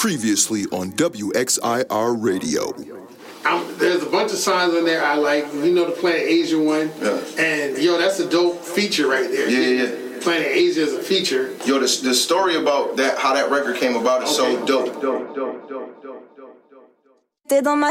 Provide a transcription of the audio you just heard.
Previously on WXIR Radio. There's a bunch of songs in there I like. You know the Planet Asia one? Yeah. And, that's a dope feature right there. Yeah. Planet Asia is a feature. Yo, the story about that, how that record came about is so dope. T'es dans ma